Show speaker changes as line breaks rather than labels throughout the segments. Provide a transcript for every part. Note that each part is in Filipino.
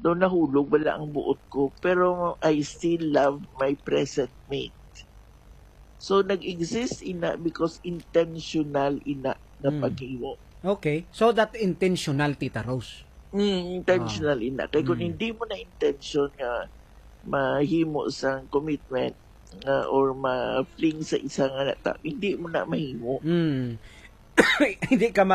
daw nahulog wala ang buot ko, pero I still love my present mate. So nag-exist ina because intentional ina na paghimo.
Okay. So that intentional, Tita Rose.
Intentional ina. Kaya kung hindi mo na intention nga mahimo sa commitment or ma-fling sa isang anak, hindi mo na mahimo.
Hindi ka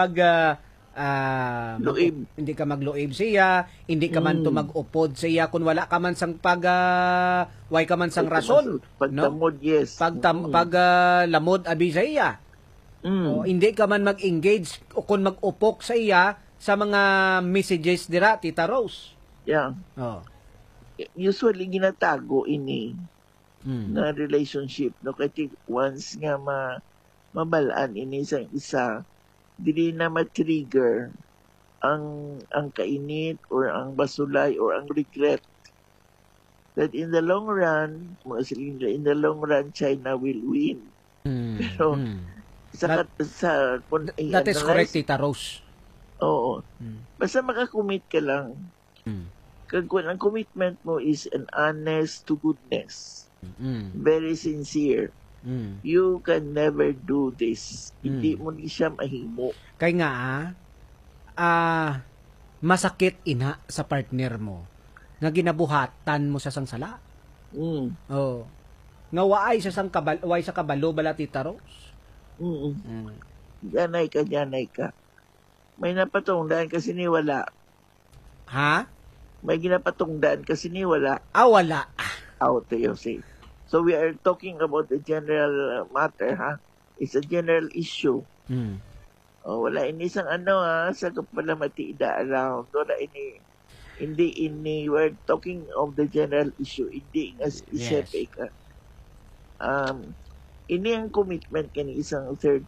hindi ka magluib siya, hindi ka man tumag-upod siya kung wala ka man sang way ka man sang rason,
pagtamod, no? Yes.
Lamod abi sa iya. O, hindi ka man mag-engage o kung mag-upok sa iya sa mga messages dira, Tita Rose.
Yeah. Usually ginatago ini na relationship, no, kasi once nga mabalaan ini sa isa, dili na ma-trigger ang kainit or ang basulay or ang regret, that in the long run, China will win. Pero
that is correct, Tita Rose.
Oo. Basta makakommit ka lang. Kung ang commitment mo is an honest to goodness, very sincere, you can never do this. Hindi mo ni siya mahimo.
Kaya nga, masakit ina sa partner mo nga ginabuhatan mo sa sangsala. Nga waay sa kabalo bala, Tita Rose.
Janay ka. May napatungdaan kasi ni wala.
Ha?
May ginapatungdaan kasi ni wala.
Wala.
Out you see. So we are talking about the general matter, ha? It's a general issue. Wala ini isang sa kapalamati around. Wala hindi, we're talking of the general issue. Hindi nga specific. Yes. Ini ang commitment kani isang third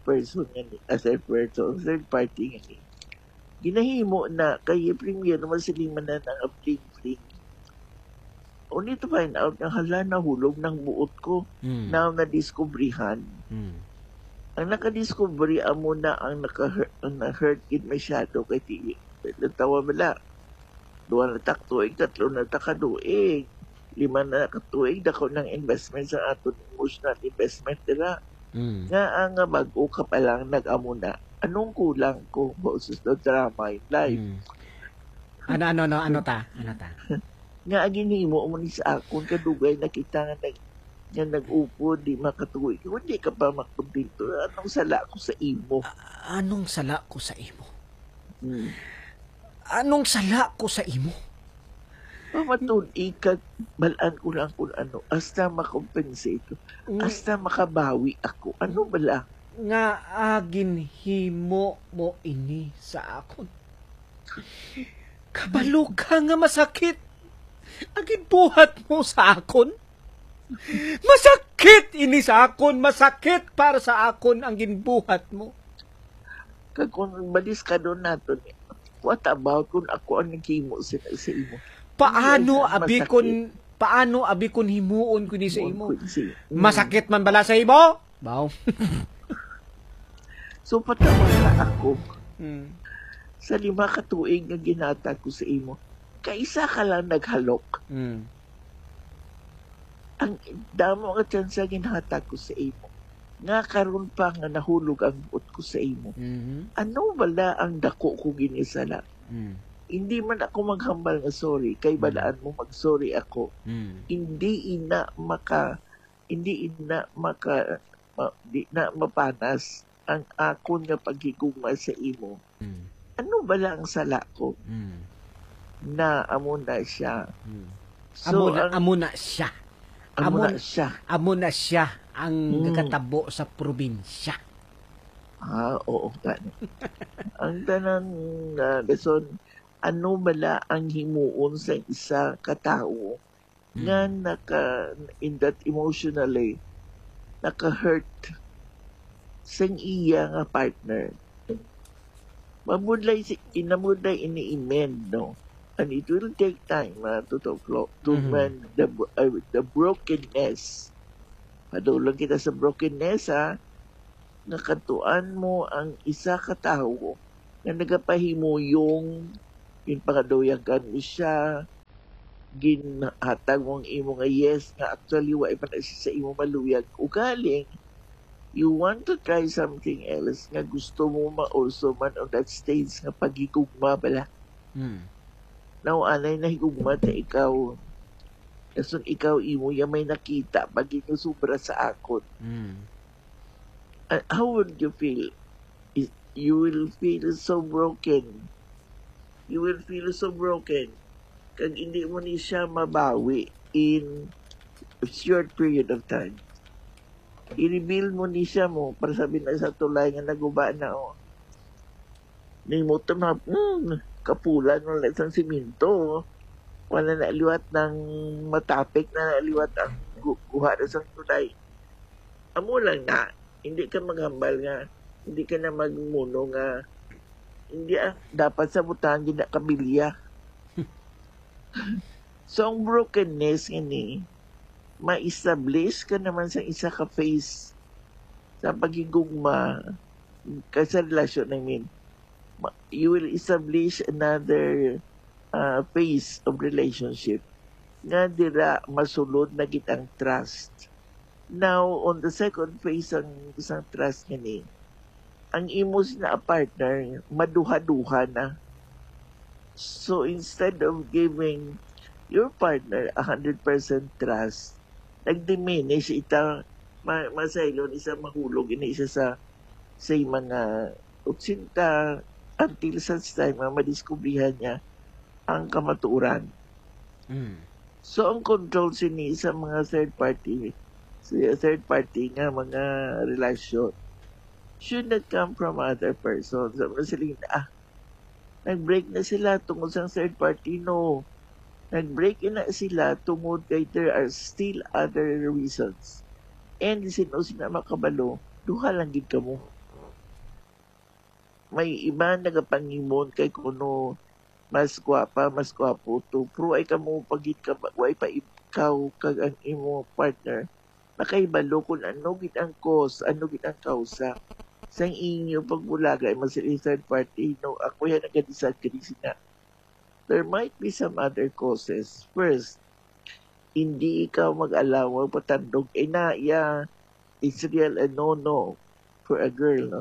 party ngani. Ginahimo na kay premier naman siliman na ng fling. Only to find out na hala nahulog ng buot ko. Now na-discoveryhan. Ang nakadiscovery amo na ang na-hurt it masyado kay tiwi. Natawa mala. 2 na taktuig, 3 na takaduig. 5 na katuig, dako ng investment sa aton emotional investment nila. Nga ang bago ka pa lang nag-amo na. Anong kulang ko versus the drama in life?
Ano ta?
Nga ginhimo mo ni sa akon kadugay na kita nga nag-upo, di makatuwi. Hindi ka pa makumpleto. Anong sala ko sa imo?
Anong sala ko sa imo? Anong sala ko sa imo?
Mamatun, balaan ko lang kung ano. Hasta makompensate. Hasta makabawi ako. Ano bala?
Nga ginhimo mo ini sa akon. Kabalo ka nga masakit. Agin buhat mo sa akon. Masakit ini sa akon. Masakit para sa akon ang ginbuhat mo.
Kung balis ka doon natin, what about kung ako ang naghimo sa imo?
Paano abikon himuon ko ni sa imo? Masakit man bala sa imo? Baw.
So patawag na ako. Sa 5 katuig nga ginata ko sa imo, kaisa ka lang naghalok. Ang damo nga chance ginhata ko sa imo. Nga karon pa nga nahulog ang buot ko sa imo. Ano bala ang dako ko ginisala? Hindi man ako maghambal nga sorry, kay balaan mo mag-sorry ako. Hindi na mapanas ang akon nga paghigugma sa imo. Ano bala ang sala ko? Na amo na siya.
So, amo na siya ang katabo sa probinsya.
Oo. Ang tanang lesson, ano bala ang himuon sa isa katao nga in that emotionally naka-hurt sa iya nga partner. Inamudlay ini-amend, no? And it will take time to mend the brokenness. Padulong kita sa brokenness, nakatuan mo ang isa katao na nagapahimo yung pagaduyagan mo siya, ginhatag mong imo nga yes nga actually wa pa na siya sa imo maluyag ugaling you want to try something else nga gusto mo ma-also man on that stage nga pagigugma bala. Now, anay na higugma na ikaw. Kasun ikaw imo ya may nakita pag sobra sa akon. How would you feel? You will feel so broken. You will feel so broken kag hindi mo ni siya mabawi in a short period of time. I-reveal mo ni siya mo para sabihin na sa tulay nga naguba na ni mo ito na kapulan ng isang siminto wala na liwat ng matapik na liwat ang guha na sa tulay. Amo lang nga hindi ka maghambal nga hindi ka na magmuno nga hindi dapat sa butang gina kabilya. So ang brokenness ini ma-establish ka naman sa isa ka phase sa pagigugma ka sa relasyon. I mean, you will establish another phase of relationship nga dira masulod na gitang trust. Now, on the second phase ang isang trust nga ang imos na partner maduha-duha na. So, instead of giving your partner 100% trust, nag-diminish ita, masaylon, isa mahulog, isa sa mga 80 until such time na madiskubrihan niya ang kamatuuran. So, ang control sini sa mga third party nga mga relasyon should not come from other persons. So, sila, nag-break na sila tungkol sa third party, no. Nag-break na sila tungkol kay there are still other reasons. And sino sila makabalo, duha lang gid kamo. May iba nagapangimon kay kuno mas gwapa, mas gwapo to. Pero ay kamo pagit ka, way pa ikaw kag ang imo partner. Nakaibalo kung ano gid ang cause, ano gid ang kausa. Sa inyo pagbulaga ay mas third party, no, ako yan nagadisad kadisina. There might be some other causes. First, hindi ikaw mag-alaw patandog. It's real and no for a girl, no?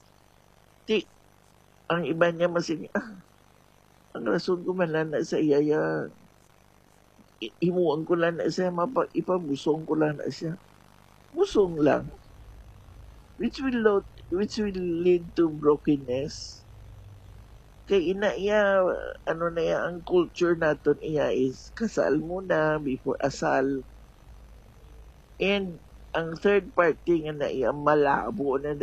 Ang iba niya masin, ang rason ko man lang na sa iya, imuan ko lang na siya, ipabusong ko lang na siya. Busong lang. Which will lead to brokenness. Kay ang culture naton is kasal muna before asal. And ang third party nga malabo na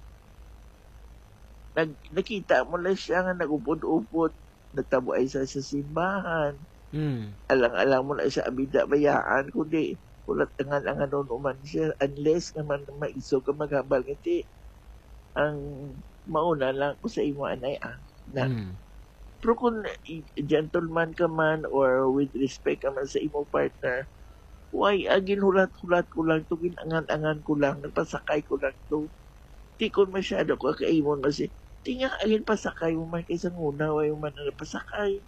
nakita mo na siya nga nagupod-upod, nagtabo ay sa simbahan. Alang-alang mo na siya abida bayaan, kundi ulat nga ang anunuman siya, unless naman maisog ka maghambal ngiti. Ang mauna lang ko sa imo anay Pero kung gentleman ka man or with respect ka man sa imo partner, why agin hulat-hulat ko lang to, ginangan-angan ko lang, nagpasakay ko lang to. Di ko masyado ko kaimon kasi tinga agin pasakay mo man kaysa nguna, way man na pasakay.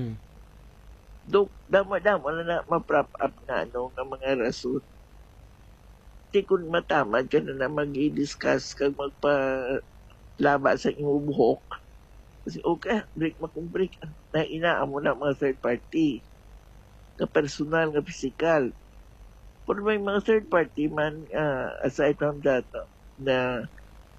Dama-dama na ma-prop up na nga mga rason. Di kung matamad ka na mag-i-discuss kag magpalaba sa imo buhok. Kasi okay, break na inaan mo na mga third party. Nga personal, nga physical. Pero may mga third party man, aside from that, na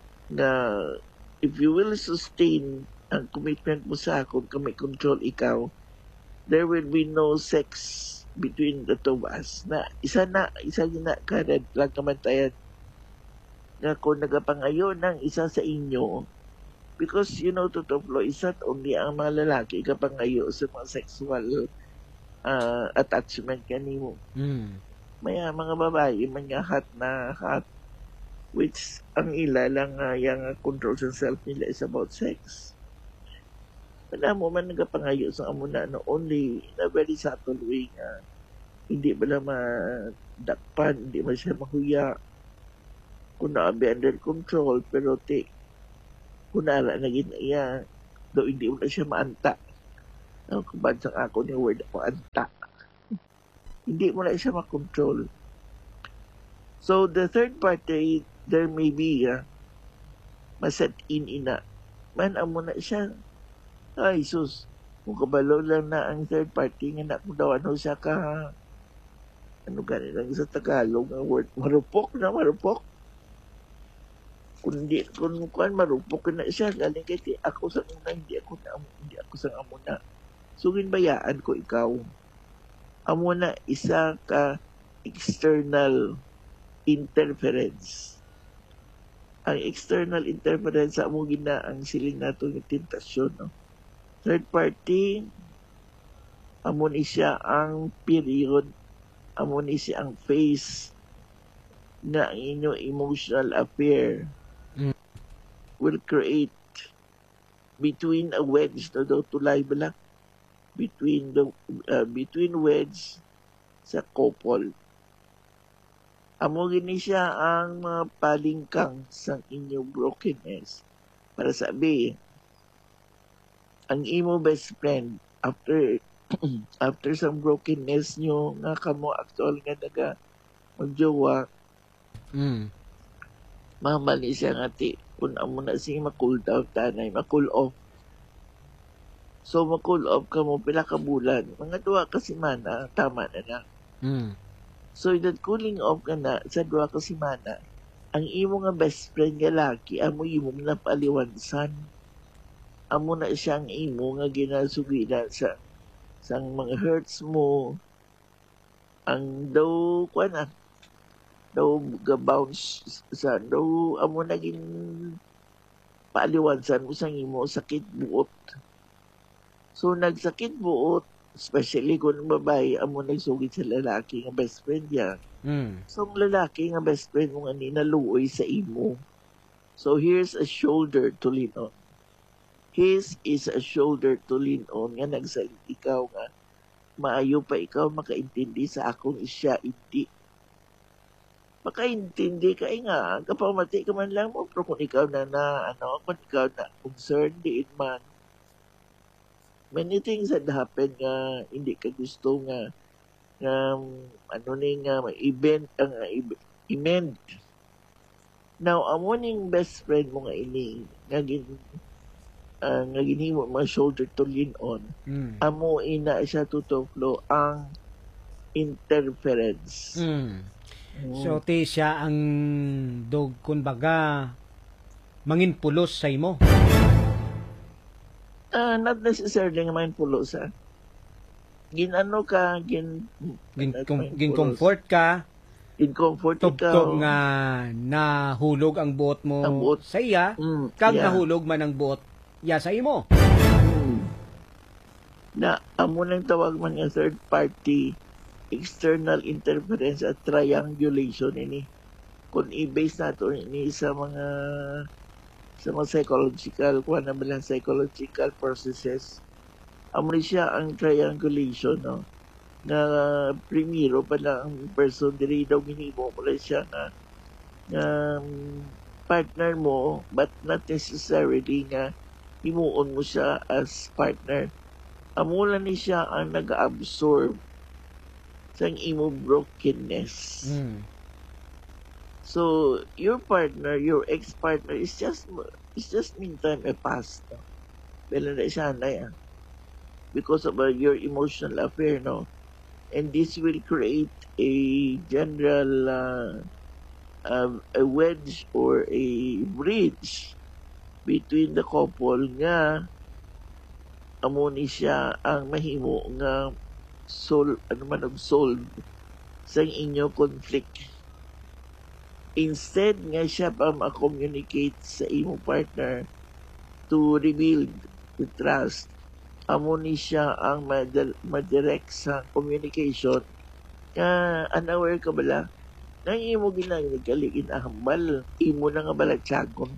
if you will sustain ang commitment mo sa akin, kami control ikaw, there will be no sex between the two of us. Na isa na karad lang kamantayan na kung nagapangayo ng isa sa inyo, because to flow is not only ang mga lalaki kapangayo sa mga sexual attachment kanimo. May mga babae mga hot which ang ila lang yung control sa self nila is about sex. Wala mo man nagapangayo sa amuna na only na very subtle way nga hindi ba lang madakpan, hindi man siya mahuya kung naabi under control, pero kunala na daw hindi mo na siya maanta. Kubad sa ako ni word maanta. Hindi mo na siya makontrol. So, the third party, there may be, maset in ina. Man, amo na siya. Ay, sus. Kung kabalo lang na ang third party, nga na kung daw ano siya ka, ano gani lang sa Tagalog, ang word, marupok. Kung marupok na siya, galing kay ako sa una, hindi ako sa amo na. So, ginbayaan ko ikaw. Amo na isa ka external interference. Ang external interference sa amo gina ang siling nato ng tentasyon. No? Third party, amo ni siya ang period, amo ni siya ang phase na ang inyong emotional affair will create between a wedge na daw tulay bala between wedge sa couple. Amo gini siya ang mga palingkang sa inyong brokenness. Para sabi, ang imo best friend after after some brokenness nyo nga kamo actual nga naga magjowa, mamali siya nga ti kung amo na siya ma-cool down tanay, ma-cool off. So, ma-cool off ka mo pila ka bulan. Mga 2 ka semana, tama na na. So, that cooling off ka na sa 2 ka semana, ang imo nga best friend nga laki, amo imo na paliwansan. Amo na siya ang imo nga ginasugilan sa mga hurts mo. Ang daw, daw ga-bounce sa daw amo naging paaliwansan mo sa imo sakit buot. So nagsakit buot, especially kung babae amo nagsugid sa lalaki nga best friend niya. So ang lalaki nga best friend mo nga ni naluoy sa imo. So here's a shoulder to lean on. His is a shoulder to lean on nga nagsalit ikaw nga maayo pa ikaw makaintindi sa akong isya hindi. Makaintindi ka nga, kapamati ka man lang mo, pero kung ikaw na kung ikaw na concerned, diin man. Many things had happened nga, hindi ka gusto nga, event, event. Now, amo ning best friend mo nga ini, nga ginhimo mga shoulder to lean on, amo ina siya tutoklo ang interference.
So, ti siya ang kumbaga mangin pulos sa imo?
Not necessarily nga mangin pulos. Ginano ka,
comfort ka,
tugtog
nga nahulog ang buot mo sa iya, kag nahulog man ang buot ya sa imo.
Na amo nang tawag man nga third party external interference at triangulation ini. Kung i-base nato ini sa mga psychological, psychological processes, amo siya ang triangulation, no? Na primero pa lang ang person diri daw ginimo mo lang siya nga partner mo, but not necessarily nga himuon mo siya as partner. Amo lang ni siya ang nag-absorb sa imo brokenness. So, your partner, your ex-partner is just meantime a past. No? Bela na siya na because of your emotional affair, no? And this will create a general a wedge or a bridge between the couple nga amo ni siya ang mahimo nga solve sa inyo conflict. Instead nga siya pa ma-communicate sa imo partner to rebuild the trust, amo ni siya ang madirect sa communication nga unaware ka bala nang imo ginagaligin ahambal imo na nga bala tiyagon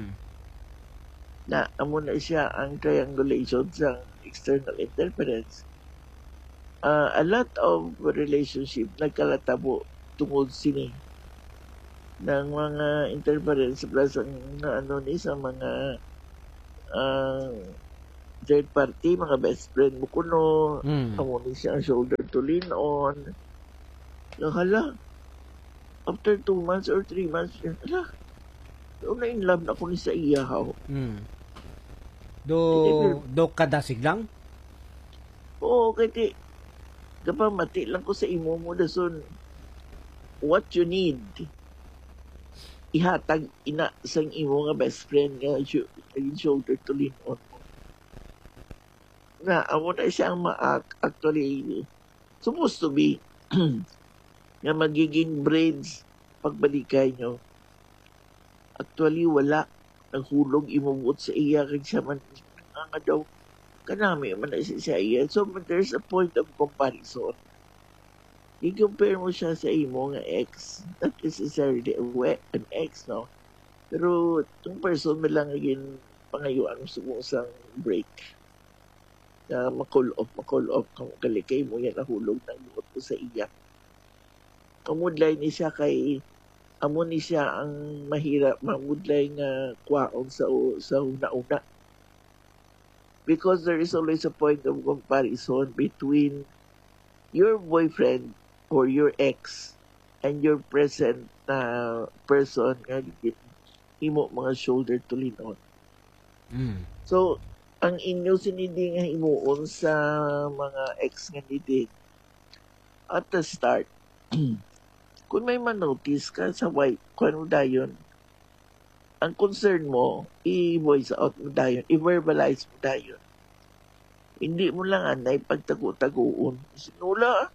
na amo na siya ang triangulation sa external interference. A lot of relationship nagkalatabo tungod sini ng mga interference plus ang sa mga third party, mga best friend mo kuno, amo ni siya ang shoulder to lean on, Hala, after 2 months or 3 months, hala, doon na in love na ako ni sa iya, how?
Do kadasig lang?
Oo, kaya kapamati lang ko sa imo mo, dason, what you need, ihatag ina sang imo nga best friend nga shoulder to lean on mo. Na, amo na siyang actually, supposed to be, nga magiging brains pagbalikan nyo. Actually, wala. Naghulog imumot sa iya kaya siya man nga daw. Kanami man na siya iya. So, there's a point of comparison. I-compare mo siya sa imo nga ex. Not necessarily an ex, no? Pero, itong person mo lang again pangayuan mo sa break. Na makul off. Kung kalikay mo yan, nahulog ng buot mo sa iya. Kamudlay ni siya kay amo ni siya ang mahirap mamudlay nga kwaon sa una-una. Because there is always a point of comparison between your boyfriend or your ex and your present person nga imo mga shoulder to lean on. So, ang inyo sinindi nga himuon sa mga ex nga nidi at the start, kung may manotice ka sa white, kung ano dayon, ang concern mo, i-voice out mo dayon, i-verbalize mo dayon. Hindi mo lang anay pagtago-tagoon. Sinula,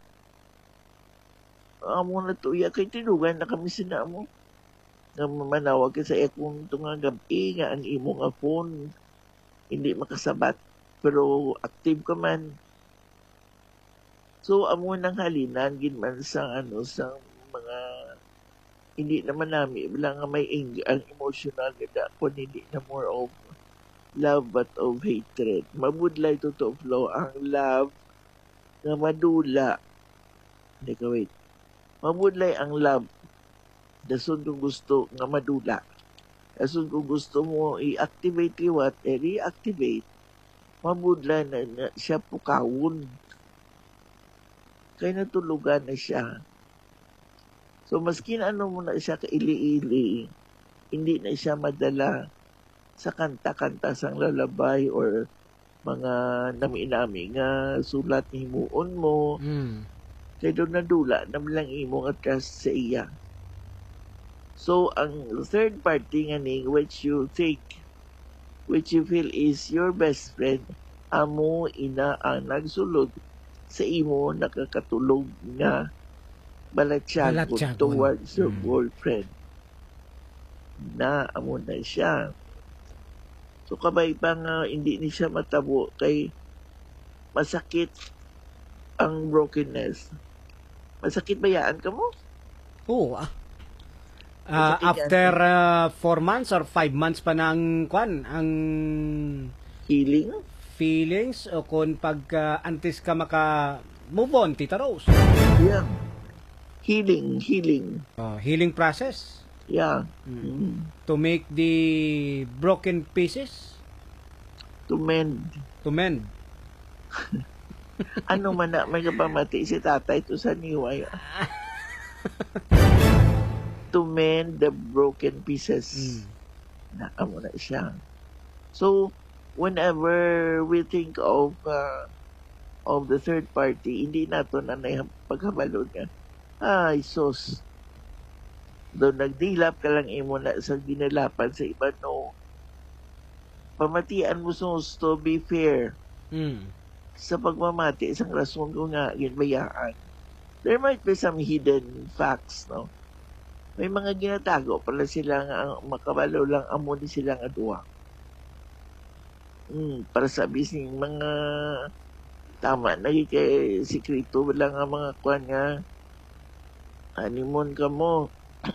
amo na tuya, kay tinugan na kami sina mo. Nga manawag ka sa ekong ito nga gabi, nga ang imo nga phone, hindi makasabat, pero active ka man. So, amo nang halinan, ginman sa sa mga hindi naman namin lang may ang emotional ganda kung hindi na more of love but of hatred. Mabudlay to flow ang love na madula. Hindi ka wait. Mabudlay ang love. Dasun kung gusto nga madula. Dasun kung gusto mo i-activate liwat, reactivate. Mabudlay na siya pukawon. Kaya natulugan na siya. So, maski na ano mo na siya kaili-ili, hindi na siya madala sa kanta-kanta sang lalabay or mga nami-nami nga sulat ni himuon mo. Kaya doon nadula na lang imo nga trust sa iya. So, ang third party nga ning which you feel is your best friend, amo ina ang nagsulod sa imo nakakatulog nga balatyagon towards your boyfriend na amo na siya. So kabay pa nga hindi ni siya matabo kay masakit ang brokenness. Masakit bayaan ka mo?
Oo. After 4 months or 5 months pa ng ang feelings o kung antes ka maka move on, Tita Rose.
Yeah. Healing.
Healing process.
Yeah.
To make the broken pieces.
To mend. Ano man na, may kapamati si tatay to sa niway. To mend the broken pieces. Naamo na siya. So, whenever we think of the third party, hindi nato na pagkabalod nga. Ay, sos. Doon nagdilap ka lang imo na sa ginalapan sa iba, no. Pamatian mo to be fair. Sa pagmamati, isang rason ko nga, ginbayaan. There might be some hidden facts, no. May mga ginatago pala sila nga makabalo lang amo ni sila nga duwa. Para sabi sing mga tama na kay sikrito lang ang mga kwan nga honeymoon ka mo.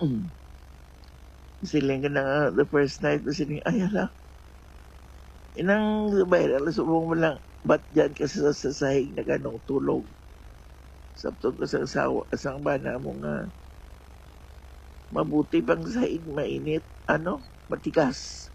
Sila nga na the first night sila ay hala. Inang bayra subong mo lang ba't dyan ka sa sahig na ganong tulog. Sabtog ka sa asawa asang bana mo nga mabuti bang sahig mainit matigas.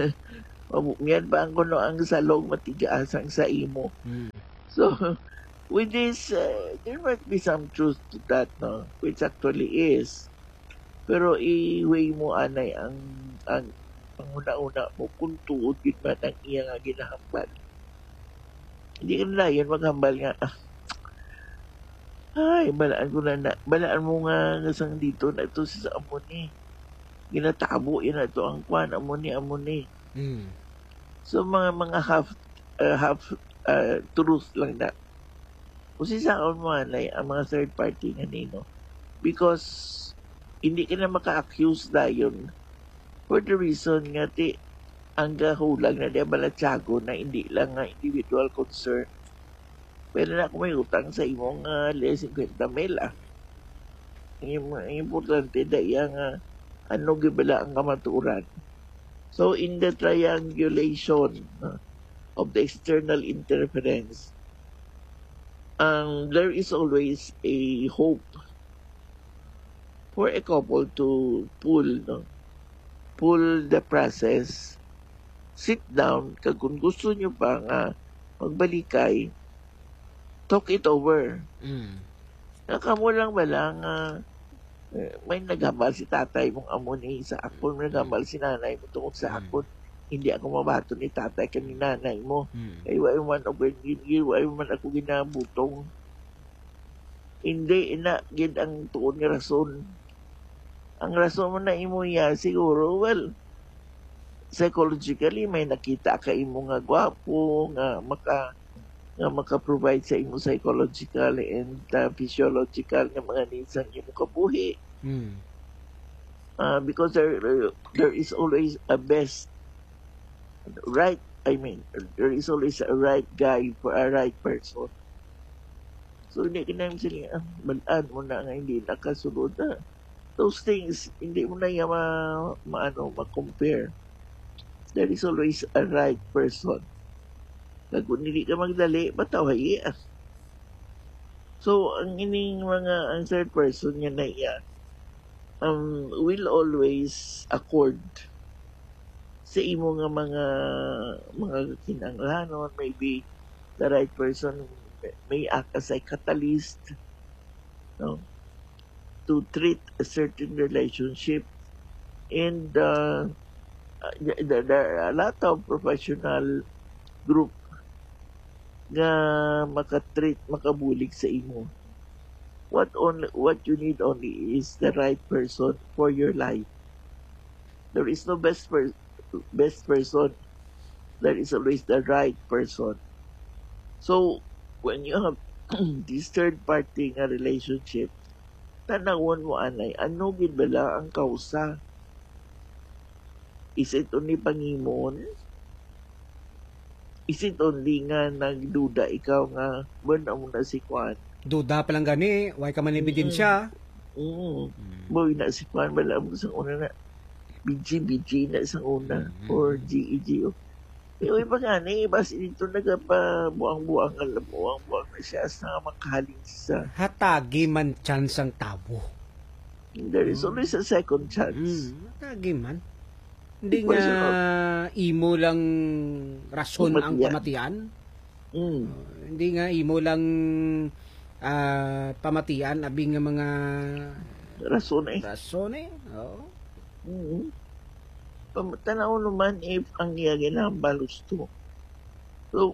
Yan ba ang kuno ang salong matigas ang sa imo. So with this, there might be some truth to that, no? Which actually is. Pero i-weigh mo anay ang panguna-una mo kung tuod yun man ang iya nga ginahambal. Hindi ka na yun maghambal nga, ay, balaan mo nga nasang dito na ito sa amo ni. Ginatabo yun na ito ang kwan, amo ni. So, mga half truth lang na. Kasi sa akong manay, ang mga third party nga nino. Because, hindi ka na maka-accuse na yun for the reason nga ang gahulag na di balatsago na hindi lang nga individual concern. Pero na kung may utang sa imong 50 mil Ang importante dahil ano gibala ang kamaturan. So in the triangulation of the external interference, there is always a hope for a couple to pull the process, sit down, kung gusto nyo pa nga magbalikay, talk it over. Nakamo lang ba lang, may naghamal si tatay mong amo ni sa akon, may naghamal si nanay mo tungkol sa akon. Hindi ako mabato ni tatay kani nanay mo. Ay, why man ako why man ako ginabutong. Hindi, gid ang tuon nga rason. Ang rason mo na imo ya, siguro, well, psychologically, may nakita ka imo nga gwapo, nga maka-provide sa imo psychological and physiological nga mga needs ang imo kabuhi. Because there is always a best there is always a right guy for a right person. So, hindi ka namin sila, balaan mo na nga hindi nakasunod na. Those things, hindi mo na yung ma-compare. There is always a right person. Kung hindi ka magdali, mataway iya. So, ang third person niya na iya, will always accord sa imo nga mga kinanglanon. Maybe the right person may act as a catalyst, no, to treat a certain relationship. And there are a lot of professional group nga makabulig sa imo. What you need only is the right person for your life. There is no best person. There is always the right person. So when you have this third party nga relationship, tanawon mo anay, ano gid bala ang kausa? Is it only pangimon? Is it only nga nagduda ikaw nga wala mo na si Kwan?
Duda pa lang gani, why ka man ebidensya?
Boy na si Kwan, wala mo sa una na BG na sa una or GEG. Uy pa nga ni, basta dito nagpabuang-buang na siya sa makahaling sa
hatagi man chance ang tabo.
There is always a second chance.
Hatagi man. Hindi nga imo lang rason ang pamatian. Hindi nga imo lang pamatian abing nga mga
rason
Oo.
Tanaw naman if ang iya ginambalos to. So,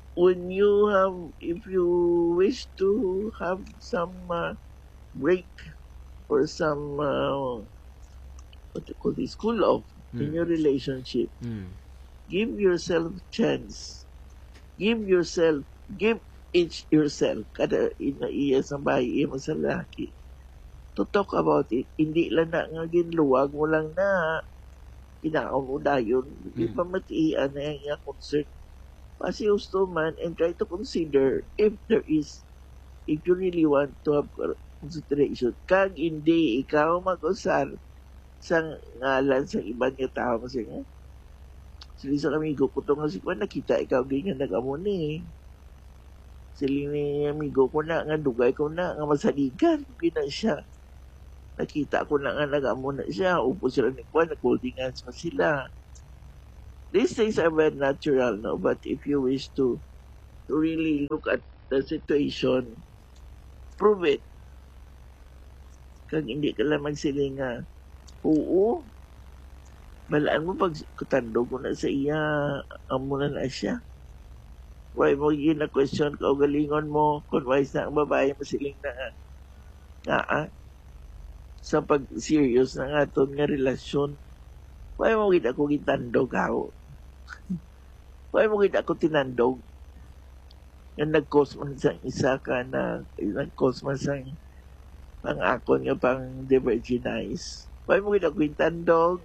if you wish to have some break or some what you call this, cool off in your relationship, give yourself chance. Give each yourself kada iya sa bahay mo sa lalaki to talk about it. Hindi lang na nga ginluwag mo lang na kinaon mo dayon. Hindi pa matiian na yung concern. Pasiusto man and try to consider if you really want to have consideration. Kag hindi ikaw mag-usar sa ngalan sa ibang nga tao kasi nga. Sili sa amigo ko to nga si Kwan, nakita ikaw ganyan nag-amo ni. Sili ni amigo ko na nga dugay ko na nga masaligan. Gina siya. Nakita ko na nga nag-amo na siya. Upo sila ni Kwan, nag-holding hands pa sila. These things are very natural, no? But if you wish to really look at the situation, prove it. Kag hindi ka lang magsiling nga, oo, balaan mo pag katandog mo na sa iya, amo na siya. Why mo yun na question ka o galingon mo, kung wise na ang babae masiling na nga, sa pag-serious na nga ito nga relasyon. Why mo kita ko gitandog ako? Why mo kita ko tinandog? Yung nag-cause man sa isa ka na, nag-cause man sa pang-akon nga pang-divergenize. Why mo kita ko gitandog?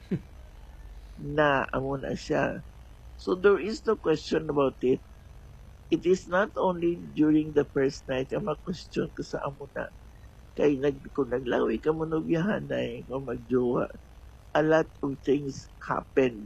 Na amo na siya. So there is no question about it. It is not only during the first night ang mag-question ka sa amo na. Kaya kung naglawi ka mo no biyahanay o magjowa, a lot of things happened.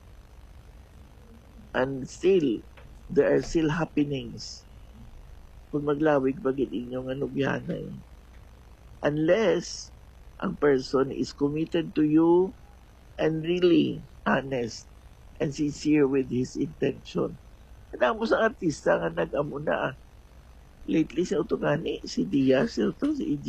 And still, there are still happenings kung maglawig bagit inyong biyahanay. Unless ang person is committed to you and really honest and sincere with his intention. Ano mo sa artista nga nag-amo na lately sa utungani, si Diaz, si EG,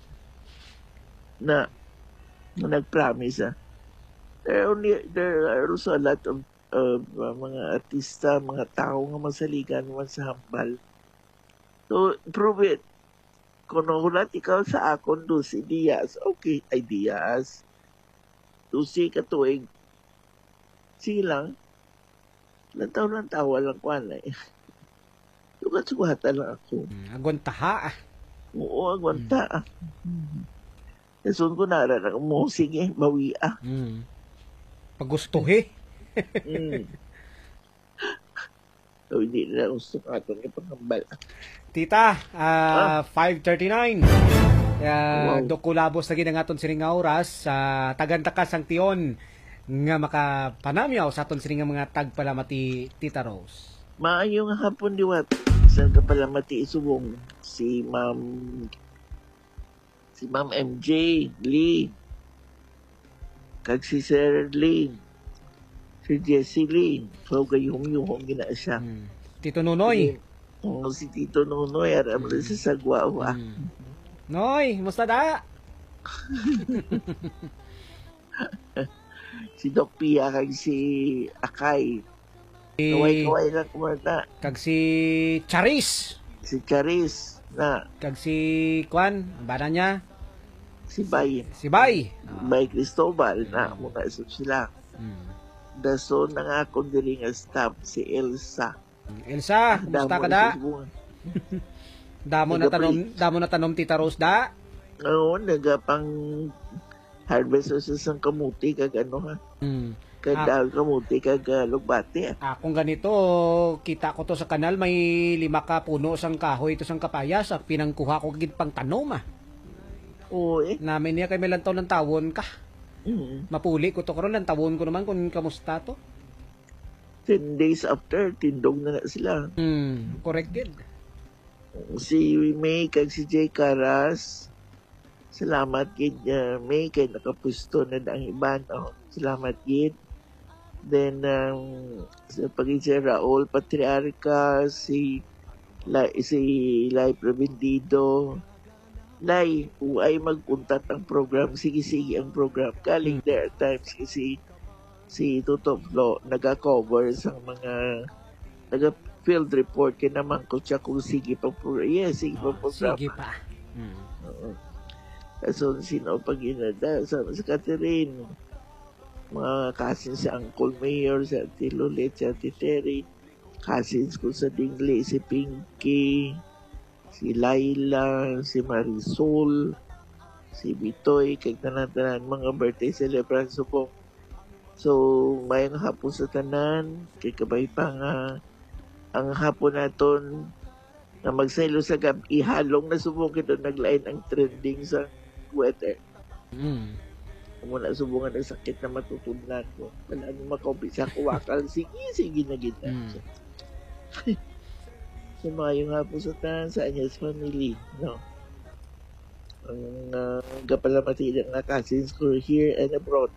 na nag-promise. There are also a lot of mga artista, mga tao nga masaligan man sa hambal. So, prove it. Kung nakulat ikaw sa akon do si Diaz, okay, ay Diaz. Tusi katuig. Sige lang. Lantaw lang tawa lang ko na eh. Sugat-sugata lang ako.
Agwanta.
Oo, agwanta. Nasun ko nararak mo, sige, bawi
Pagustuhi.
So, hindi na gusto ka ito ng panghambal.
Tita, 5:39.
Wow.
Dokulabos lagi na nga itong siring nga oras sa tagantakas ang tiyon nga makapanamyaw sa aton siring nga mga tagpalamati, Tita Rose.
Maayong hapon diwat. Saan ka palamati isubong? Si Ma'am MJ Lee. Kag si Sir Lee. Si Jessie Lee. So, kayong gina siya.
Tito Nunoy.
Si Tito Nunoy. Aram na sa sagwaw.
Noy, musta da?
Si Doc Pia kag si Akay. Kaway lang kumata.
Kag si Charis.
Si Charis na.
Kag si Kwan, bana niya?
Si Bay.
Si Bay.
Bay Cristobal na muna sila. Daso na nga akong diri nga staff si Elsa.
Elsa, musta ka da? Damo na tanom Tita Rose da?
Oo, nagapang harvest sa isang kamuti kag ano ha. Kada kamuti kag lugbati.
Kung ganito, kita ko to sa kanal, may 5 ka puno sang kahoy ito sang kapayas. Pinangkuha ko gid pang tanom
Oo eh.
Namin niya kay may lantaw ng tawon ka. Mapuli ko to karon lang tawon ko naman kung kamusta to.
10 days after, tindog na sila.
Correct gid.
Si May kag si Jay Caras, salamat gid May kay nakapusto na ang iban. Salamat gid. Then sa pagin si Raul Patriarca, si Lai Provendido. Lai, ay magpuntat ang program. Sige ang program. Kaling there are times si Toto Flo nag-cover sa mga field report kay naman ko siya kung sige pa program. Yes, sige pa program.
Sige pa.
So, sino pag inada? Sa Catherine, mga cousins si Uncle Mayor, si Ate Lulit, si Ate Terry, cousins ko sa Dingley, si Pinky, si Laila, si Marisol, si Bitoy, kay tanan-tanan mga birthday celebrants subong. So, mayang hapon sa tanan, kay kabay pa nga, ang hapon naton na magsaylo sa gabi, ihalong na subong ito naglain ang trending sa weather. Muna subungan ng sakit na matutudlan ko. Wala nang makaupi sa kuwakal. Sige na gina. So, mayong hapon sa tanan sa Anyas family, no? Ang kapalamati ng cousins ko here and abroad.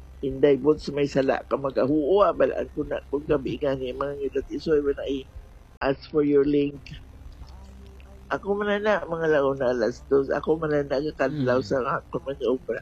Inday bot sa may sala ka mag-ahuwa, balaan ko na kung gabi nga ni mga ngilat isoy ba na As for your link, ako man na mga launa alas 2. Ako man na nagkakadlaw sa ako manobra.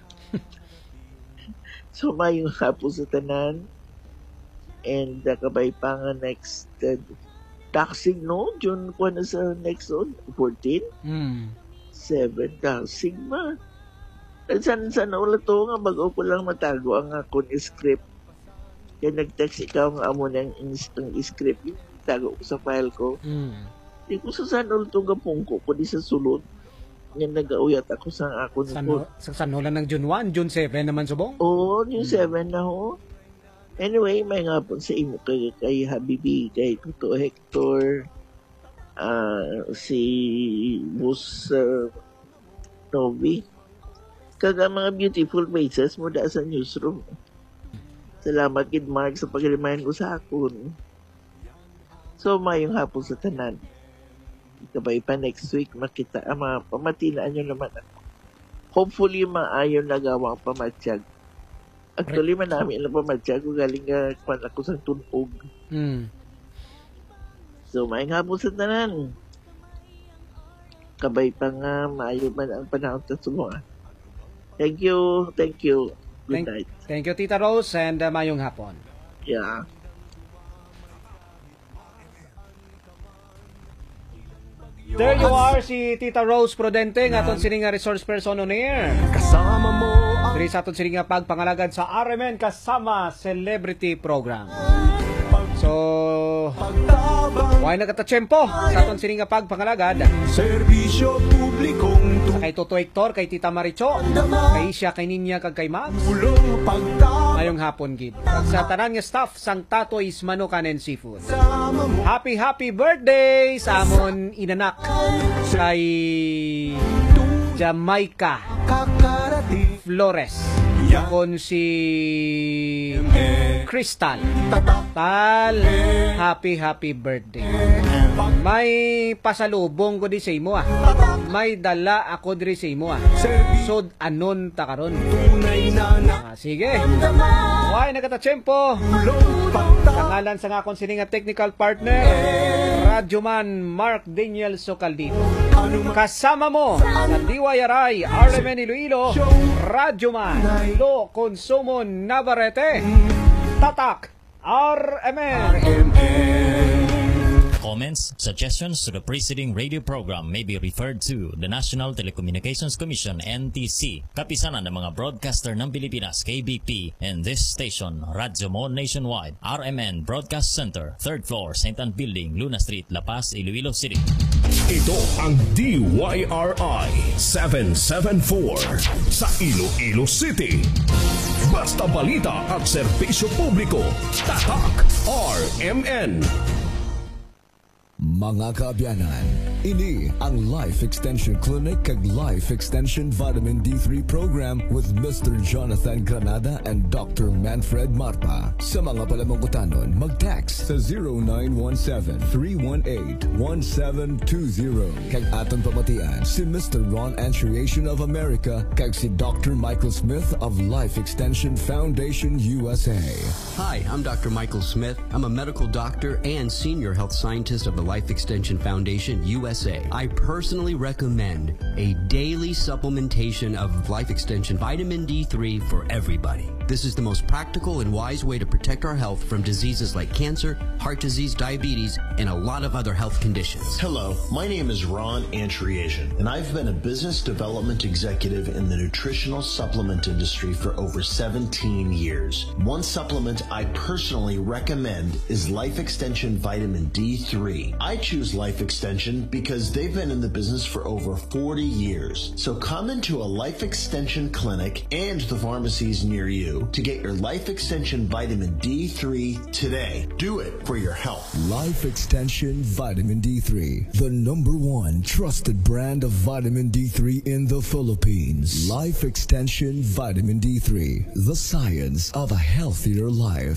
So, mayong hapon sa tanan. And kabay pa nga next taxing, no? June ko na sa next on, 14? 7 taxing ma. San ulit to nga, bago ko lang matago ang akong script. Kaya nag-text ikaw nga amo ng script, yung tago ko sa file ko. Di ko sa saan ulit to nga pungko ko di sa sulod. Nga nag-auyat ako sa akong
Sa sanulan ng June 1, June 7 naman subong?
Oo, June 7 na ho. Anyway, may nga po sa imo kay Habibi, kay Tuto Hector, si Bus Novi. Kaga mga beautiful faces mo da sa newsroom. Salamat kid Mark sa pag-remind mo sa akon. So, mayong hapon sa tanan. Ikabay pa next week makita pamatinaan nyo naman ako. Hopefully maayon nagawang pamatsyag. Actually man namin ang pamatsyag ko galing kwan ako sa tunog. So may hapon sa tanan. Kabay pa nga maayon man ang panahon sa sumunga. Thank you. Good night.
Thank you Tita Rose and mayong hapon.
Yeah.
There you are, si Tita Rose Prudente, nga aton sining nga resource person on air.
Kasama mo
Diri sa aton sining nga pagpangalagad sa RMN kasama celebrity program. So, why nagkatachempo sa aton sining nga pagpangalagad.
serbisyo publikong
Sa kay Toto Hector, kay Tita Maricho, kay Isya, kay Ninya, kag kay Max.
tulong pagtama
Ngayong hapon gid. Sa tanan nga staff sang Tatoy's Manukan and Seafood.
mo.
Happy birthday sa amon inanak kay Jamaica
Kakarating
Flores. Kon si Crystal. Tal, happy birthday. May pasalubong ko di sa imo May dala ako diri sa imo So anon ta karon.
tunay na
Sige. Why nagkatachempo?
tulong pagtama.
Pangalan sa akong sining nga technical partner, Radyoman Mark Daniel Socaldito. Kasama mo sa DYRI RMN Iloilo, Radyoman Lo Consumo Navarrete, Tatak RMN.
Comments, suggestions to the preceding radio program may be referred to the National Telecommunications Commission, NTC, kapisanan ng mga broadcaster ng Pilipinas, KBP, and this station, Radyo Mo Nationwide, RMN Broadcast Center, 3rd floor, St. Anne Building, Luna Street, La Paz, Iloilo City.
Ito ang DYRI 774 sa Iloilo City. Basta balita at serbisyo publiko. Tatak RMN.
Mga kaabyanan, ini ang Life Extension Clinic kag Life Extension Vitamin D3 Program with Mr. Jonathan Granada and Dr. Manfred Marpa. Sa mga palamangkutanon, mag-text sa 0917-318-1720. Kag aton pamatian si Mr. Ron Anchuriation of America kag si Dr. Michael Smith of Life Extension Foundation USA.
Hi, I'm Dr. Michael Smith. I'm a medical doctor and senior health scientist of the Life Extension Foundation USA. I personally recommend a daily supplementation of Life Extension Vitamin D3 for everybody. This is the most practical and wise way to protect our health from diseases like cancer, heart disease, diabetes, and a lot of other health conditions.
Hello, my name is Ron Anchuriation, and I've been a business development executive in the nutritional supplement industry for over 17 years. One supplement I personally recommend is Life Extension Vitamin D3. I choose Life Extension because they've been in the business for over 40 years. So come into a Life Extension clinic and the pharmacies near you to get your Life Extension Vitamin D3 today. Do it for your health.
Life Extension Vitamin D3, the #1 trusted brand of vitamin D3 in the Philippines. Life Extension Vitamin D3, the science of a healthier life.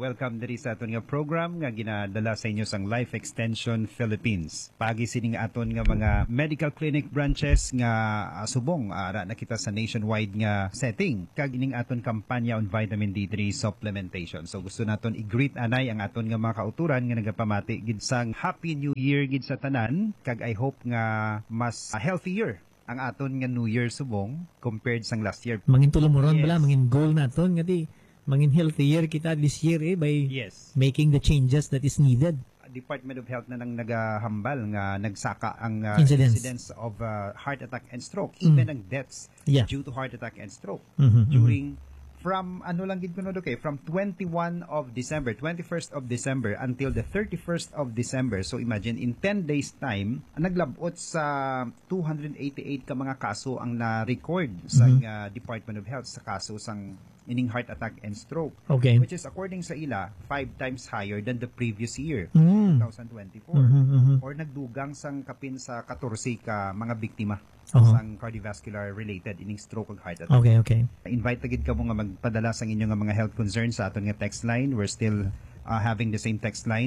welcome diri sa aton nga program nga ginadala sa inyo sang Life Extension Philippines. Pagi sining aton nga mga medical clinic branches nga subong ara na kita sa nationwide nga setting kag ining aton kampanya on vitamin D3 supplementation. So gusto naton i-greet anay ang aton nga mga kauturan nga nagapamati gid sang Happy New Year gid sa tanan kag I hope nga mas healthier ang aton nga New Year subong compared sang last year.
Mangin tulumoron bala, mangin goal naton nga di mangin healthier kita this year by making the changes that is needed.
Department of Health na nang nagahambal nga nagsaka ang incidence of heart attack and stroke, even ang deaths due to heart attack and stroke during from from 21st of December until the 31st of December. So imagine in 10 days time naglabot sa 288 ka mga kaso ang na-record sa Department of Health sa kaso sang ining heart attack and stroke, which is according sa ila 5 times higher than the previous year, 2024. Or nagdugang sang kapin sa 14 ka mga biktima sang cardiovascular related ining stroke ug heart attack.
Okay.
Invite gid ka mo nga magpadala sang inyo nga mga health concerns sa aton nga text line. We're still having the same text line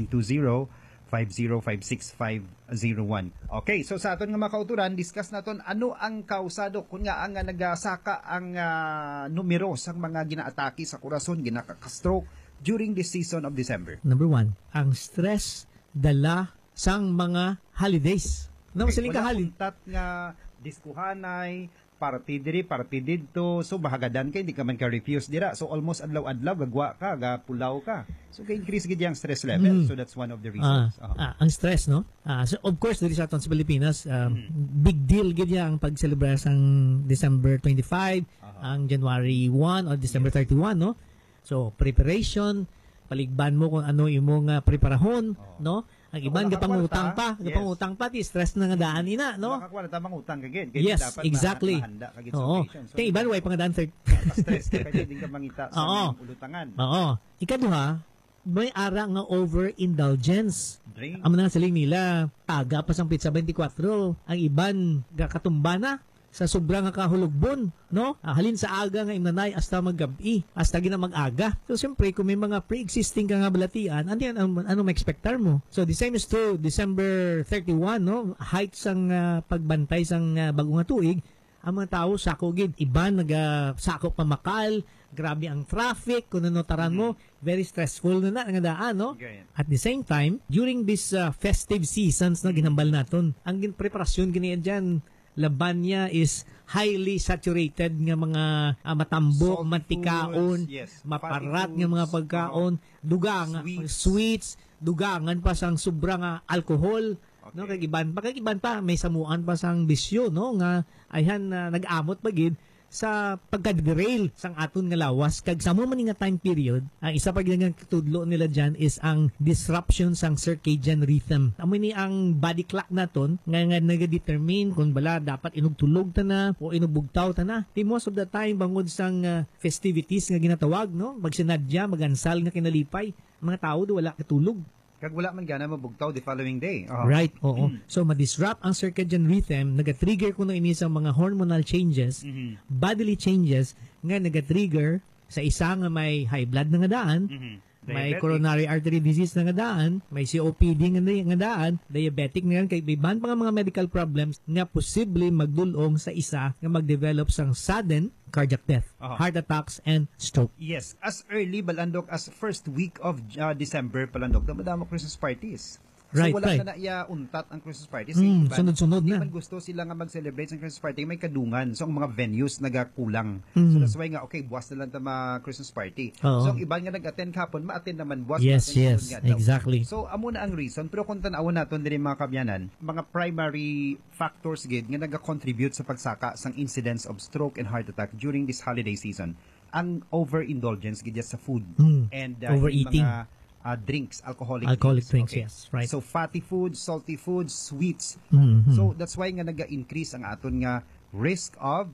0920-5056501. Okay, so sa aton nga mga kauturan, discuss naton ano ang kausado kun nga ang nagasaka ang numero sang mga ginaatake sa korason, ginaka-stroke during this season of December.
Number 1, ang stress dala sang mga holidays. Siling ka
untat nga diskuhanay, party diri, party didto, so bahagadan kay hindi ka man ka refuse dira. So almost adlaw-adlaw gagwa ka, gapulaw ka. So kay increase gid yang stress level. So that's one of the reasons.
Ang stress, no? So of course diri sa aton sa Pilipinas, big deal gid yang pag-celebrate sang December 25, ang January 1 o December 31, no? So preparation, paligban mo kung ano imong preparahon, no? Ang iban gapangutang pa, ti stress na nga daan ina, no?
Makakuha ta mangutang kagid.
Yes, exactly. Oo. Kay iban way pangadaan
stress ka kay di ka mangita sa ulutangan.
Oo. Ikaduha, may ara nga overindulgence. Amo na saling nila, taga pa sang pizza 24. Ang iban gakatumba na sa sobrang kahulugbon, no? Halin sa aga nga imnanay hasta maggabi, hasta gina mag-aga. So siyempre kung may mga pre-existing ka nga balatian, ano ma-expectar mo? So the same is true December 31, no? Height sang pagbantay sang bagong nga tuig, ang mga tao sako gid iban nagasako pamakal, grabe ang traffic, kung notaran mo, very stressful na nga daan, no? At the same time, during this festive seasons na ginambal naton, ang preparasyon gini dyan, laban niya is highly saturated nga mga matambo, mantikaon, maparat nga mga pagkaon, dugang sweets, dugangan pa sang sobrang alcohol, no? Kag iban pa may samuan pa sang bisyo, no? Nga ayhan nag-amot pagid sa pagka-derail sang aton nga lawas kag sa mo man nga time period. Ang isa pa gid nga tudlo nila diyan is ang disruption sang circadian rhythm. Amo ni ang body clock naton nga nagadetermine kung bala dapat inugtulog ta na o inubugtaw ta na. Most of the time bangod sang festivities nga ginatawag, no? Magsinadya, magansal nga kinalipay, mga tao do wala katulog.
Kag wala man gana mabugtaw the following day.
Right, oo. So ma-disrupt ang circadian rhythm, naga-trigger kuno ini sa mga hormonal changes, bodily changes nga naga-trigger sa isa nga may high blood na nga daan, may coronary artery disease na nga daan, may COPD nga daan, diabetic na yan, kay iban pa nga mga medical problems nga posible magdulong sa isa nga mag-develop sang sudden cardiac death, heart attacks, and stroke.
Yes, as early, Balandok, as first week of December, Balandok, madamo Christmas parties. So wala na iya untat ang Christmas party.
Sunod-sunod na.
Hindi man gusto sila nga mag-celebrate sa Christmas party, may kadungan. So ang mga venues nagakulang. So that's why nga, okay, buwas na lang ta Christmas party. So ang iban nga nag-attend kapon, ma-attend naman buwas.
Yes, exactly.
So amo na ang reason. Pero kung tanawon naton diri mga kabyanan, mga primary factors gid nga naga-contribute sa pagsaka sang incidence of stroke and heart attack during this holiday season. Ang overindulgence gid sa food and
overeating.
Mga drinks, alcoholic
drinks, yes, right.
So fatty foods, salty foods, sweets. So that's why nga naga-increase ang aton nga risk of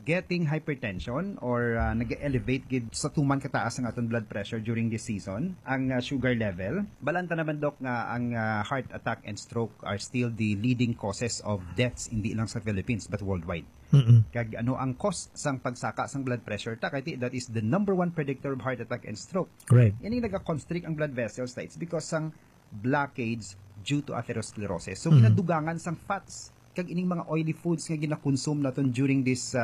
getting hypertension or nag-elevate gid sa tuman kataas ang aton blood pressure during this season, ang sugar level. Balanta naman Dok nga ang heart attack and stroke are still the leading causes of deaths hindi lang sa Philippines but worldwide. Kag ano ang cause sang pagsaka sang blood pressure ta kay that is the number one predictor of heart attack and stroke.
Correct.
Yan yung nag-constrict ang blood vessels it's because sang blockage due to atherosclerosis. So ginadugangan sang fats kag ining mga oily foods nga gina-consume naton during this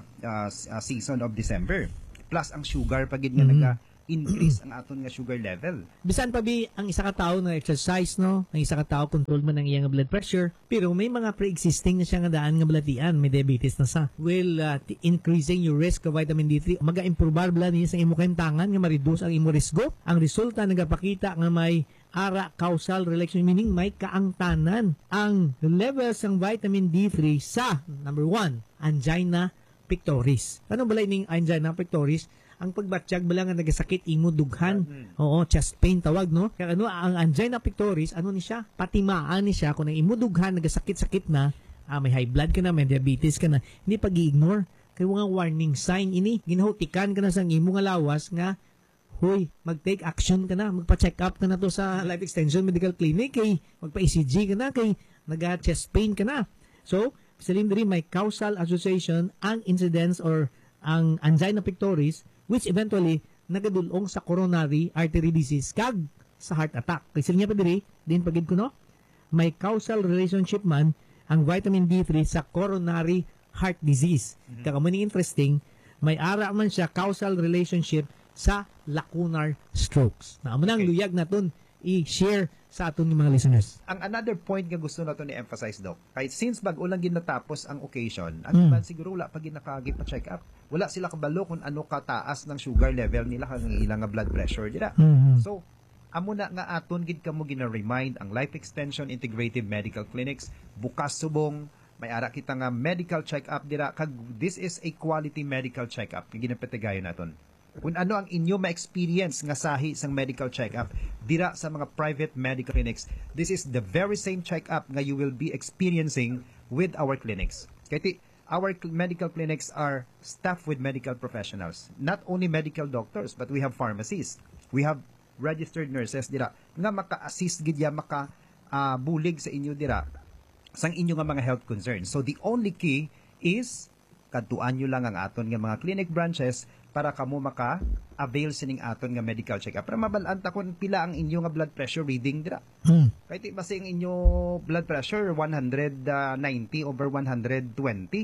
season of December. Plus ang sugar pagid nga naga-increase ang aton nga sugar level.
Bisan pa bi ang isa ka tawo na exercise no, ang isa ka tawo control man ang iyang blood pressure, pero may mga pre-existing na siya nga daan nga balatian, may diabetes na sa. Will increasing your risk of vitamin D3, maga-improbar bala niya sa imo kaimtangan nga ma-reduce ang imo risgo. Ang resulta nagapakita nga may ara causal relation, meaning may kaangtanan ang levels ng vitamin D3 sa number 1, angina pectoris. Ano bala ining angina pectoris? Ang pagbatsyag bala nga nagasakit imo dughan. Oo, chest pain tawag no. Kaya ano ang angina pectoris, ano ni siya? Patimaan ni siya kung ang imo dughan nagasakit-sakit na, may high blood ka na, may diabetes ka na, hindi pag-ignore. Kaya mga warning sign ini, ginahutikan ka na sa imo nga lawas nga hoy, mag-take action ka na, magpa-check up ka na to sa Life Extension Medical Clinic, kay magpa-ECG ka na, kay nag-chest pain ka na. So, salim diri may causal association ang incidence or ang angina pectoris which eventually nagadulong sa coronary artery disease kag sa heart attack. Kay sila pa diri, din pagid ko no, may causal relationship man ang vitamin D3 sa coronary heart disease. Kaya mo ni interesting, may ara man siya causal relationship sa lacunar strokes. Na amo nang luyag naton i-share sa aton mga listeners.
Ang another point nga gusto naton i-emphasize Doc, kay since bag ulang ginatapos ang occasion, ang iban siguro wala pa ginakagi pa check up. Wala sila kabalo kung ano kataas ng sugar level nila kang ilang nga blood pressure dira. So amo na nga aton gid kamo gina-remind ang Life Extension Integrative Medical Clinics bukas subong may ara kita nga medical check up dira kag this is a quality medical check up nga ginapatigayon naton. Kung ano ang inyo ma-experience nga sahi sang medical check-up dira sa mga private medical clinics, this is the very same check-up nga you will be experiencing with our clinics. Kaya our medical clinics are staffed with medical professionals. Not only medical doctors, but we have pharmacists. We have registered nurses dira nga maka-assist gidya maka-bulig sa inyo dira sang inyo nga mga health concerns. So the only key is kadtuan nyo lang ang aton nga mga clinic branches para kamo maka-avail sining aton nga medical check-up. Para mabalanta kung pila ang inyo nga blood pressure reading dira. Kahit basi ang inyo blood pressure 190 over 120.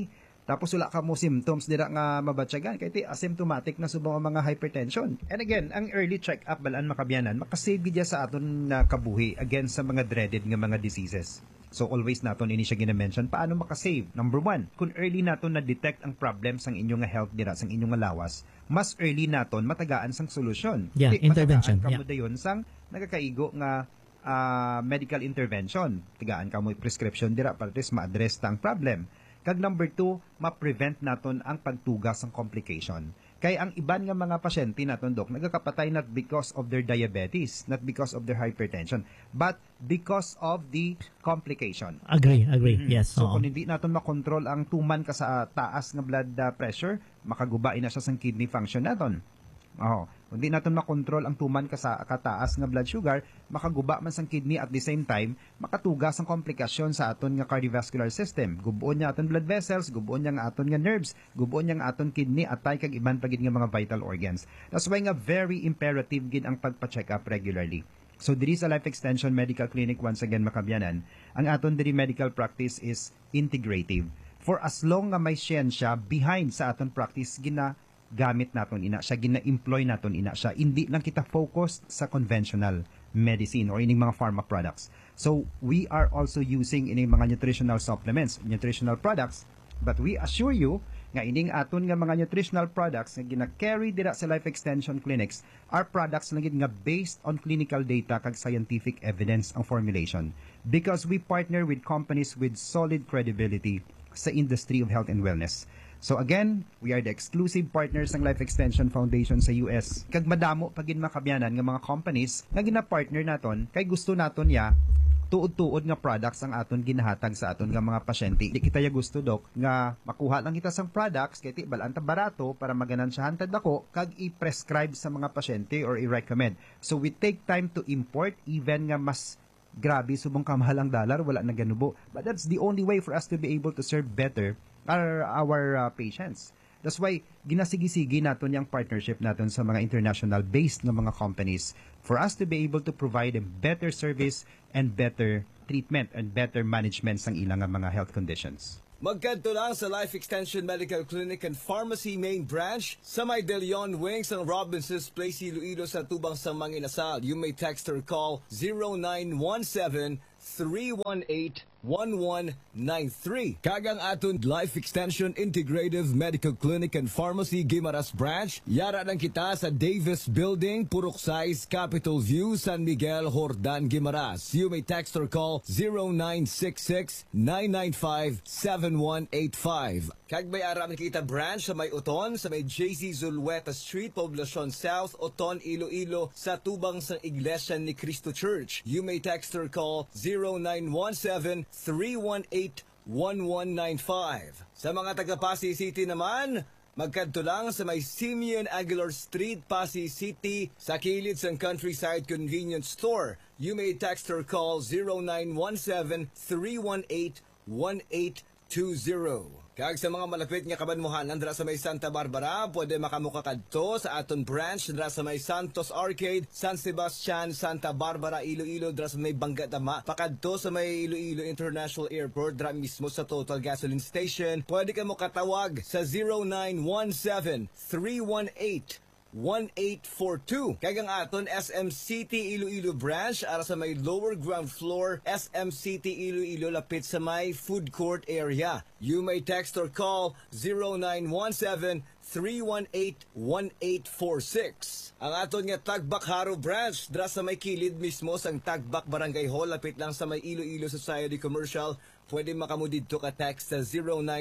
Tapos wala ka mo symptoms dira nga mabatyagan. Kahit asymptomatic na subong ang mga hypertension. And again, ang early check-up balaan makabyanan, makasave gidya sa aton na kabuhi against sa mga dreaded nga mga diseases. So always naton ini siya gina-mention paano makasave. Number 1, kung early naton na-detect ang problem sang inyong nga health dira sang inyong nga lawas, mas early naton matagaan sang solusyon.
Yeah, intervention.
Kamo dayon sang nagakaigo nga medical intervention. Tigaan kamo prescription dira para ma-address ta ang problem. Kag number 2, ma-prevent naton ang pagtugas sang complication. Kay ang iban nga mga pasyente naton Dok nagakapatay not because of their diabetes, not because of their hypertension, but because of the complication.
Agree. Yes.
So kung hindi naton makontrol ang tuman ka sa taas nga blood pressure, makagubain na siya sang kidney function naton. Kung di natin makontrol ang tuman ka sa kataas nga blood sugar, makaguba man sang kidney at the same time, makatugas ang komplikasyon sa aton nga cardiovascular system. Gubuon niya aton blood vessels, gubuon niya nga aton nga nerves, gubuon niya nga aton kidney at tay kag iban pagid nga mga vital organs. That's why nga very imperative gid ang pagpa-check up regularly. So diri sa Life Extension Medical Clinic once again makabyanan, ang aton diri medical practice is integrative. For as long nga may siyensya behind sa aton practice gamit naton ina siya, gina-employ naton ina siya. Hindi lang kita focused sa conventional medicine or ining mga pharma products. So, we are also using ining mga nutritional supplements, nutritional products, but we assure you nga ining aton nga mga nutritional products nga gina-carry dira sa Life Extension Clinics are products lang nga based on clinical data kag scientific evidence ang formulation. Because we partner with companies with solid credibility sa industry of health and wellness. So again, we are the exclusive partners ng Life Extension Foundation sa US. Kag madamo pagin makabyanan nga mga companies nga gina-partner naton kay gusto naton ya tuod-tuod nga products ang aton ginahatag sa aton nga mga pasyente. Di kita ya gusto, Dok, nga makuha lang kita sang products kay ti balanta barato para maganansyahan tad ako kag i-prescribe sa mga pasyente or i-recommend. So we take time to import even nga mas grabe subong kamahalang dollar, wala na ganubo. But that's the only way for us to be able to serve better our patients. That's why ginasigi-sigi naton yung partnership naton sa mga international-based na mga companies for us to be able to provide them better service and better treatment and better management sang ilang mga health conditions.
Magkanto lang sa Life Extension Medical Clinic and Pharmacy Main Branch sa may De Leon Wings ng Robinson's Place, Iloilo sa Tubang sa Manginasal. You may text or call 0917-318-1193. Kagang aton Life Extension Integrative Medical Clinic and Pharmacy Guimaras Branch. Yara lang kita sa Davis Building, Purok Size, Capitol View, San Miguel, Hordan, Guimaras. You may text or call 0966-995-7185. Kagbay araman kita branch sa may Oton, sa may JC Zulueta Street, Poblacion South, Oton, Iloilo, sa Tubang sa Iglesia ni Cristo Church. You may text or call 0917-318-1195. Sa mga taga Pasay City naman, magkanto lang sa may Simeon Aguilar Street, Pasay City, sa kilid sa Countryside Convenience Store. You may text or call 0917-318-1820. Kag sa mga malapit nga kabanmuhanan dira sa may Santa Barbara, pwede makamuka kadto sa aton branch dira sa may Santos Arcade, San Sebastian, Santa Barbara, Iloilo, dira sa may Banggatama, pakadto sa may Iloilo International Airport, dira mismo sa Total Gasoline Station. Pwede ka mo katawag sa 0917-318-1842. Kagang aton SM City Iloilo branch ara sa may lower ground floor SM City Iloilo lapit sa may food court area. You may text or call 0917-318-1846. Ang aton nga Tagbak Haro branch dra sa may kilid mismo sang Tagbak Barangay Hall lapit lang sa may Iloilo Society Commercial. Pwede makamudidto ka text sa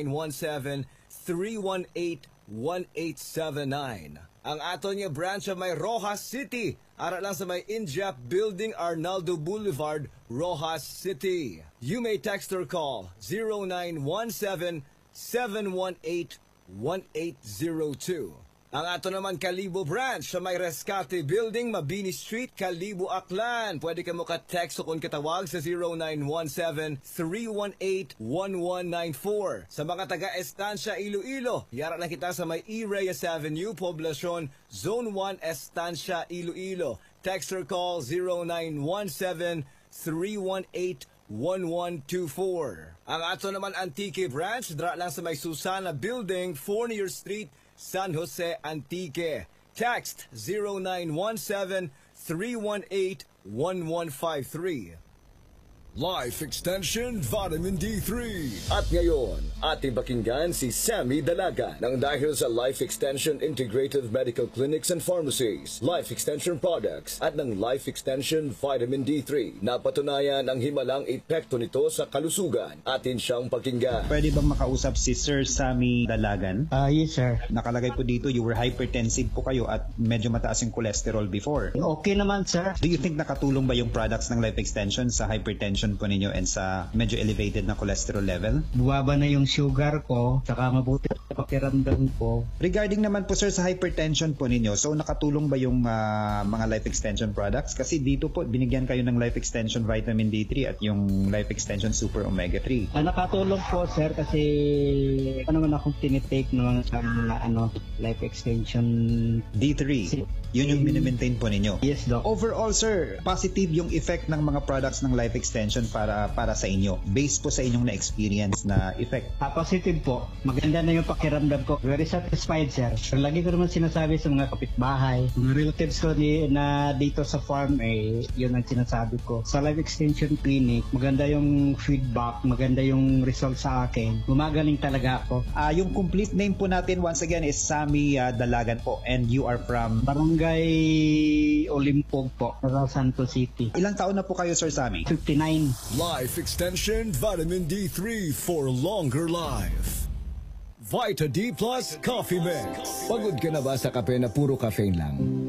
0917-318-1879. Ang aton nga branch sa may Rojas City, ara lang sa may Injap Building, Arnaldo Boulevard, Rojas City. You may text or call 0917-718-1802. Ang ato naman Kalibo branch sa may Rescate Building, Mabini Street, Kalibo, Aklan. Pwede ka mo ka-text o kung katawag sa 0917-318-1194. Sa mga taga-Estancia, Iloilo, yara lang kita sa may E. Reyes Avenue, Poblacion, Zone 1, Estancia, Iloilo. Text or call 0917-318-1124. Ang ato naman Antique branch, dra lang sa may Susana Building, Fournier Street, San Jose, Antique. Text 0917-318-1153. Life Extension Vitamin D3. At ngayon, ating pakinggan si Sammy Dalaga nang dahil sa Life Extension Integrative Medical Clinics and Pharmacies, Life Extension Products at ng Life Extension Vitamin D3. Napatunayan ang himalang epekto nito sa kalusugan. Atin siyang pakinggan.
Pwede bang makausap si Sir Sammy Dalagan?
Yes, sir.
Nakalagay po dito, you were hypertensive po kayo at medyo mataas yung cholesterol before.
Okay naman, sir.
Do you think nakatulong ba yung products ng Life Extension sa hypertension po ninyo and sa medyo elevated na cholesterol level?
Buwaba na yung sugar ko, saka mabuti sa pakiramdam ko.
Regarding naman po sir sa hypertension po ninyo, so nakatulong ba yung mga Life Extension products? Kasi dito po, binigyan kayo ng Life Extension Vitamin D3 at yung Life Extension Super Omega 3.
Nakatulong po sir kasi naman akong tinitake ng mga Life Extension
D3. Yun yung minimaintain po ninyo?
Yes, Doc.
Overall, sir, positive yung effect ng mga products ng Life Extension para sa inyo. Based po sa inyong na-experience na effect.
Positive po. Maganda na yung pakiramdam ko. Very satisfied, sir. Lagi ko naman sinasabi sa mga kapitbahay, mga relatives ko na dito sa farm, yun ang sinasabi ko. Sa Life Extension Clinic, maganda yung feedback, maganda yung result sa akin. Gumagaling talaga ako.
Yung complete name po natin, once again, is Sammy Dalagan po. And you are from?
Barangay Olimpog po, Santos City.
Ilang taon na po kayo, Sir Sammy?
59.
Life Extension Vitamin D3 for longer life. Vita D Plus Coffee Mix. Pagod ka na ba sa kape na puro caffeine lang?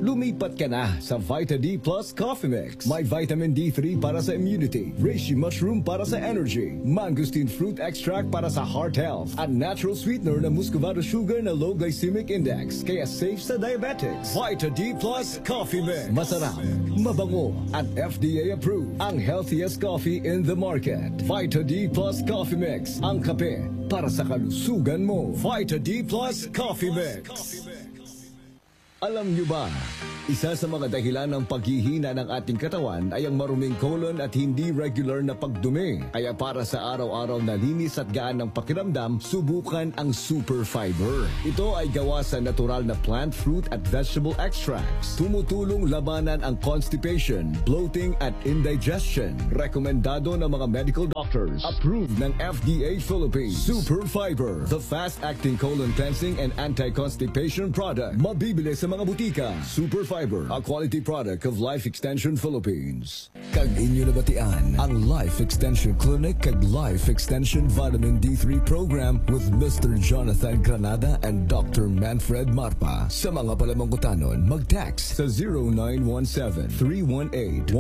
Lumipat ka na sa Vita D Plus Coffee Mix. May vitamin D3 para sa immunity, reishi mushroom para sa energy, mangosteen fruit extract para sa heart health, at natural sweetener na muscovado sugar na low glycemic index, kaya safe sa diabetics. Vita D Plus Coffee Mix. Masarap, mabango, at FDA approved. Ang healthiest coffee in the market. Vita D Plus Coffee Mix. Ang kape para sa kalusugan mo. Vita D Plus Coffee Mix. Alam nyo ba, isa sa mga dahilan ng paghihina ng ating katawan ay ang maruming colon at hindi regular na pagdumi. Kaya para sa araw-araw na linis at gaan ng pakiramdam, subukan ang Super Fiber. Ito ay gawa sa natural na plant, fruit at vegetable extracts. Tumutulong labanan ang constipation, bloating at indigestion. Rekomendado ng mga medical doctors. Approved ng FDA Philippines. Super Fiber, the fast-acting colon cleansing and anti-constipation product. Mabibili sa mga butika. Super Fiber, a quality product of Life Extension Philippines.
Kag inyo nabatian ang Life Extension Clinic kag Life Extension Vitamin D3 Program with Mr. Jonathan Granada and Dr. Manfred Marpa. Sa mga palamangkutanon, mag-text sa 0917-318-1720.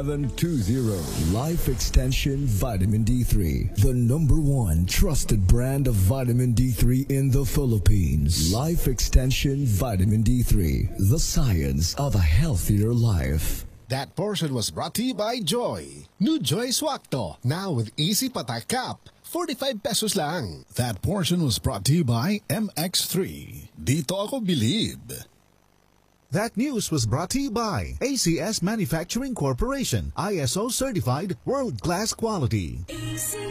Life Extension Vitamin D3, the #1 trusted brand of vitamin D3 in the Philippines. Life Extension Vitamin D3, the science of a healthier life.
That portion was brought to you by Joy. New Joy Swakto, now with easy patay cup. 45 pesos lang.
That portion was brought to you by MX3. Dito ako believe. That news was brought to you by ACS Manufacturing Corporation, ISO certified world-class quality.
ACS.